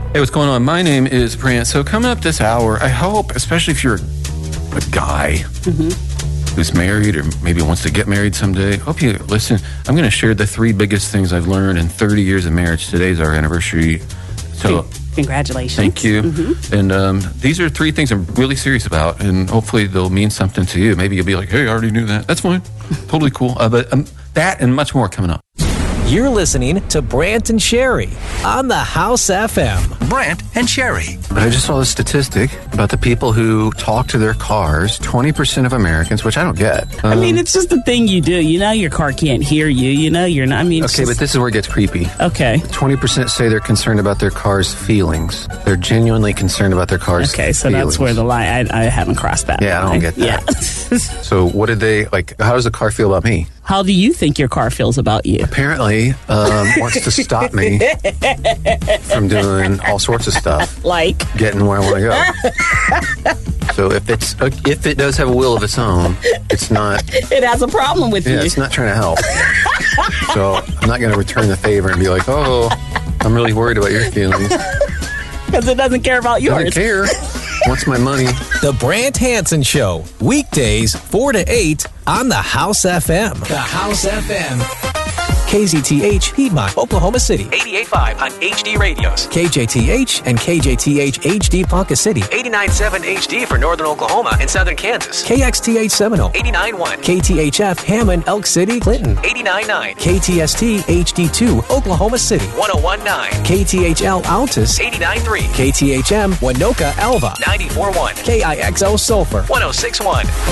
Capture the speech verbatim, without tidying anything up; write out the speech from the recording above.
Hey, what's going on? My name is Brant. So coming up this hour, I hope, especially if you're a guy mm-hmm. who's married or maybe wants to get married someday, hope you listen. I'm going to share the three biggest things I've learned in thirty years of marriage. Today's our anniversary. So congratulations. Thank you. Mm-hmm. And um, these are three things I'm really serious about, and hopefully they'll mean something to you. Maybe you'll be like, hey, I already knew that. That's fine. Totally cool. Uh, but um, that and much more coming up. You're listening to Brant and Sherry on the House F M. Brant and Sherry. But I just saw a statistic about the people who talk to their cars. twenty percent of Americans, which I don't get. Um, I mean, it's just the thing you do. You know your car can't hear you. You know you're not. I mean, it's okay, just, but this is where it gets creepy. Okay. twenty percent say they're concerned about their car's feelings. They're genuinely concerned about their car's Okay, so feelings. that's where the line, I, I haven't crossed that Yeah, I don't line. get that. Yeah. So what did they, like, how does the car feel about me? How do you think your car feels about you? Apparently, um, wants to stop me from doing all sorts of stuff. Like? Getting where I want to go. So if it's if it does have a will of its own, it's not. It has a problem with Yeah, you. it's not trying to help. So I'm not going to return the favor and be like, oh, I'm really worried about your feelings. Because it doesn't care about yours. Doesn't care. Wants my money. The Brant Hansen Show, weekdays four to eight on the House F M. The House F M. K Z T H, Piedmont, Oklahoma City. eighty-eight point five on H D radios. K J T H and K J T H H D Ponca City. eighty-nine point seven H D for northern Oklahoma and southern Kansas. K X T H Seminole. eighty-nine point one. K T H F, Hammond, Elk City, Clinton. eighty-nine point nine. K T S T H D two, Oklahoma City. one oh one point nine. K T H L, Altus. eighty-nine point three. K T H M, Winoka, Alva. ninety-four point one. K I X O, Sulphur. one oh six point one.